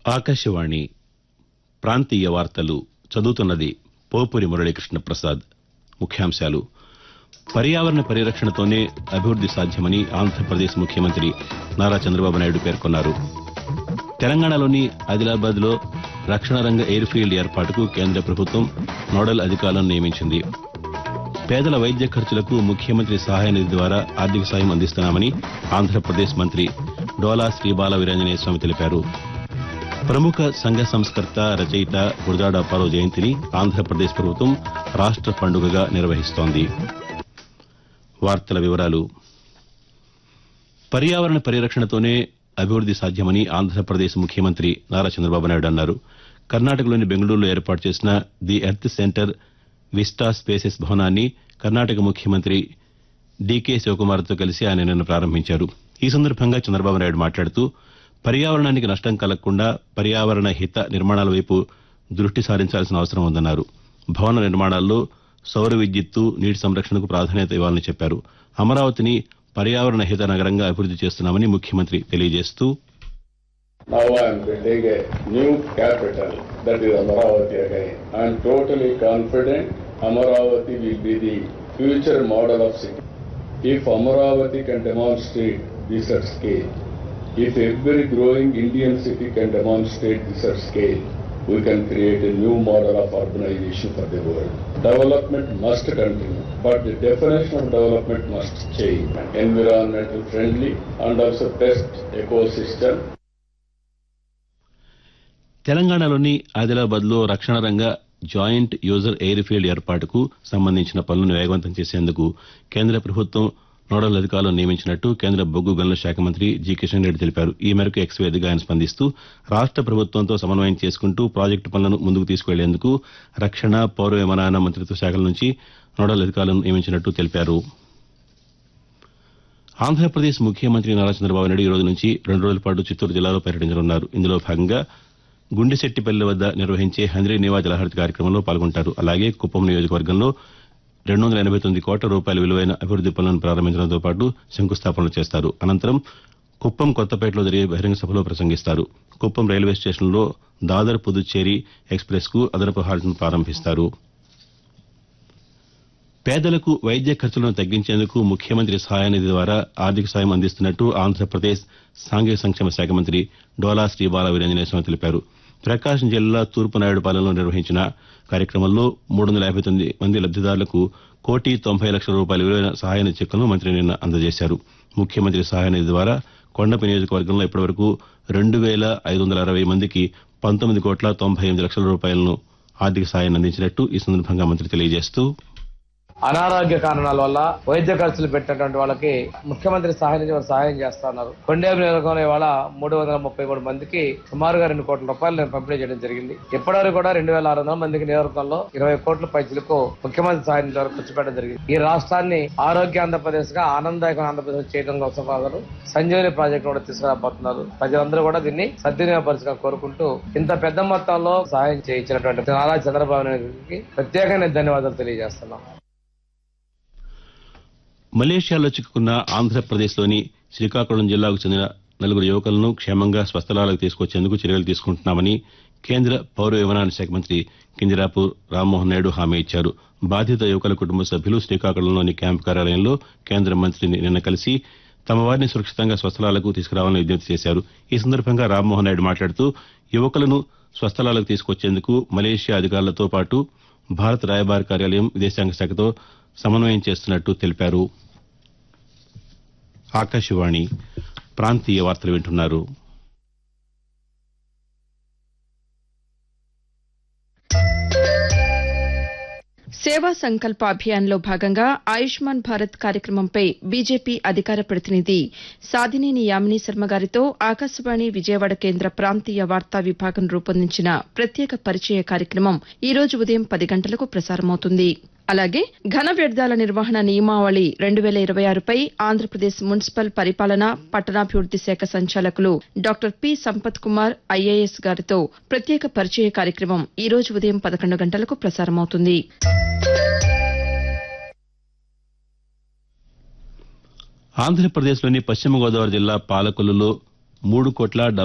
ఆకాశవాణి ప్రాంతీయ వార్తలు చదువుతున్నది పోపురి మురళీకృష్ణ ప్రసాద్. ముఖ్యాంశాలు. పర్యావరణ పరిరక్షణతోనే అభివృద్ది సాధ్యమని ఆంధ్రప్రదేశ్ ముఖ్యమంత్రి నారా చంద్రబాబు నాయుడు పేర్కొన్నారు. తెలంగాణలోని ఆదిలాబాద్లో రక్షణ రంగ ఎయిర్ ఫీల్డ్ ఏర్పాటుకు కేంద్ర ప్రభుత్వం నోడల్ అధికారులను నియమించింది. పేదల వైద్య ఖర్చులకు ముఖ్యమంత్రి సహాయ నిధి ద్వారా ఆర్థిక సాయం అందిస్తున్నామని ఆంధ్రప్రదేశ్ మంత్రి డోలా శ్రీ బాల వీరాంజనేయ స్వామి తెలిపారు. ప్రముఖ సంఘ సంస్కర్త రచయిత గురజాడ అప్పారావు జయంతిని ఆంధ్రప్రదేశ్ ప్రభుత్వం రాష్ట్ర పండుగగా నిర్వహిస్తోంది. వార్తల వివరాలు. పర్యావరణ పరిరక్షణతోనే అభివృద్ది సాధ్యమని ఆంధ్రప్రదేశ్ ముఖ్యమంత్రి నారా చంద్రబాబు నాయుడు అన్నారు. కర్ణాటకలోని బెంగళూరులో ఏర్పాటు చేసిన the earth centre vista spaces భవనాన్ని కర్ణాటక ముఖ్యమంత్రి డీకే శివకుమార్తో కలిసి ఆయన నిన్న ప్రారంభించారు. ఈ సందర్భంగా చంద్రబాబు నాయుడు మాట్లాడుతూ పర్యావరణానికి నష్టం కలగకుండా పర్యావరణ హిత నిర్మాణాల వైపు దృష్టి సారించాల్సిన అవసరం ఉందన్నారు. భవన నిర్మాణాల్లో సౌర విద్యుత్తు, నీటి సంరక్షణకు ప్రాధాన్యత ఇవ్వాలని చెప్పారు. అమరావతిని పర్యావరణ హిత నగరంగా అభివృద్ది చేస్తున్నామని ముఖ్యమంత్రి తెలియజేస్తూ Now I am building a new capital, that is Amaravati again. I am totally confident Amaravati will be the future model of city. If Amaravati can demonstrate this at scale, if every growing Indian city can demonstrate this at scale, we can create a new model of urbanization for the world. Development must continue, but the definition of development must change. Environmental friendly and also best ecosystem. తెలంగాణలోని ఆదిలాబాద్లో రక్షణ రంగ joint user air field ఏర్పాటుకు సంబంధించిన పనులను వేగవంతం చేసేందుకు కేంద్ర ప్రభుత్వం నోడల్ అధికారులను నియమించినట్టు కేంద్ర బొగ్గు గనుల శాఖ మంత్రి జి కిషన్ రెడ్డి తెలిపారు. ఈ మేరకు ఎక్స్ వేదికగా ఆయన స్పందిస్తూ రాష్ట్ర ప్రభుత్వంతో సమన్వయం చేసుకుంటూ ప్రాజెక్టు పనులను ముందుకు తీసుకువెళ్లేందుకు రక్షణ, పౌర విమానయాన మంత్రిత్వ శాఖల నుంచి నోడల్ అధికారులను నియమించినట్టు తెలిపారు. ఆంధ్రప్రదేశ్ ముఖ్యమంత్రి నారా చంద్రబాబు నాయుడు ఈ రోజు నుంచి 2 రోజుల పాటు చిత్తూరు జిల్లాలో పర్యటించనున్నారు. ఇందులో భాగంగా గుండిశెట్టిపల్లి వద్ద నిర్వహించే హంద్రీ నివా జలహరిత కార్యక్రమంలో పాల్గొంటారు. అలాగే కుప్పం నియోజకవర్గంలో 289 కోట్ల రూపాయల విలువైన అభివృద్ది పనులను ప్రారంభించడంతో పాటు శంకుస్థాపనలు చేస్తారు. అనంతరం కుప్పం కొత్తపేటలో జరిగే బహిరంగ సభలో ప్రసంగిస్తారు. కుప్పం రైల్వే స్టేషన్లో దాదర్ పుదుచ్చేరి ఎక్స్ప్రెస్ కు అదనపు హాల్ట్ను ప్రారంభిస్తారు. పేదలకు వైద్య ఖర్చులను తగ్గించేందుకు ముఖ్యమంత్రి సహాయనిధి ద్వారా ఆర్థిక సాయం అందిస్తున్నట్టు ఆంధ్రప్రదేశ్ సాంఘిక సంక్షేమ శాఖ మంత్రి డోలా శ్రీ బాల వీరాంజనేయ స్వామి తెలిపారు. ప్రకాశం జిల్లా తూర్పు నాయుడుపాలెంలో నిర్వహించిన కార్యక్రమంలో 359 మంది లబ్దిదారులకు 1,90,00,000 రూపాయల విలువైన సహాయనిధి చెక్కులను మంత్రి నిన్న అందజేశారు. ముఖ్యమంత్రి సహాయనిధి ద్వారా కొండపి నియోజకవర్గంలో ఇప్పటివరకు 2,560 మందికి 19,98,00,000 రూపాయలను ఆర్థిక సాయాన్ని అందించినట్టు ఈ సందర్భంగా మంత్రి తెలియజేస్తూ అనారోగ్య కారణాల వల్ల వైద్య ఖర్చులు పెట్టినటువంటి వాళ్ళకి ముఖ్యమంత్రి సహాయం చేస్తున్నారు. కొండేపు నియోజకవర్గంలో ఇవాళ 333 మందికి సుమారుగా 2 కోట్ల రూపాయలు నేను పంపిణీ చేయడం జరిగింది. ఇప్పటివరకు కూడా 2,600 మందికి నియోజకవర్గంలో 20 కోట్ల పైసలకు ముఖ్యమంత్రి సహాయం ద్వారా ఖర్చు పెట్టడం జరిగింది. ఈ రాష్ట్రాన్ని ఆరోగ్య ఆంధ్రప్రదేశ్ గా ఆనందదాయక ఆంధ్రప్రదేశ్ చేయడం కోసం వారు సంజీవని ప్రాజెక్టు కూడా తీసుకురాబోతున్నారు. ప్రజలందరూ కూడా దీన్ని సద్వినియోగపరచుగా కోరుకుంటూ ఇంత పెద్ద మొత్తంలో సహాయం చేయించినటువంటి నారా చంద్రబాబు నాయుడుకి ప్రత్యేకంగా ధన్యవాదాలు తెలియజేస్తున్నాం. మలేషియాలో చిక్కుకున్న ఆంధ్రప్రదేశ్లోని శ్రీకాకుళం జిల్లాకు చెందిన 4 యువకులను క్షేమంగా స్వస్థలాలకు తీసుకొచ్చేందుకు చర్యలు తీసుకుంటున్నామని కేంద్ర పౌర విమానయాన శాఖ మంత్రి కింజరాపు రామ్మోహన్ నాయుడు హామీ ఇచ్చారు. బాధిత యువకుల కుటుంబ సభ్యులు శ్రీకాకుళంలోని క్యాంపు కార్యాలయంలో కేంద్ర మంత్రిని నిన్న కలిసి తమ వారిని సురక్షితంగా స్వస్థలాలకు తీసుకురావాలని విజ్ఞప్తి చేశారు. ఈ సందర్భంగా రామ్మోహన్ నాయుడు మాట్లాడుతూ యువకులను స్వస్థలాలకు తీసుకొచ్చేందుకు మలేషియా అధికారులతో పాటు భారత రాయబార కార్యాలయం, విదేశాంగ శాఖతో సమన్వయం చేస్తున్నట్టు తెలిపారు. ఆకాశవాణి ప్రాంతీయ వార్తలు వింటున్నారు. సేవా సంకల్ప అభియాన్లో భాగంగా ఆయుష్మాన్ భారత్ కార్యక్రమంపై బీజేపీ అధికార ప్రతినిధి సాధినేని యామినీ శర్మ గారితో ఆకాశవాణి విజయవాడ కేంద్ర ప్రాంతీయ వార్తా విభాగం రూపొందించిన ప్రత్యేక పరిచయ కార్యక్రమం ఈ రోజు ఉదయం 10 గంటలకు ప్రసారమవుతుంది. అలాగే ఘన వ్యర్థాల నిర్వహణ నియమావళి 2026పై ఆంధ్రప్రదేశ్ మున్సిపల్ పరిపాలన, పట్టణాభివృద్ది శాఖ సంచాలకులు doctor P Sampath Kumar IAS గారితో ప్రత్యేక పరిచయ కార్యక్రమం ఈ రోజు ఉదయం 11 గంటలకు ప్రసారమవుతుంది. ఆంధ్రప్రదేశ్లోని పశ్చిమ గోదావరి జిల్లా పాలకొల్లులో 3,70,00,000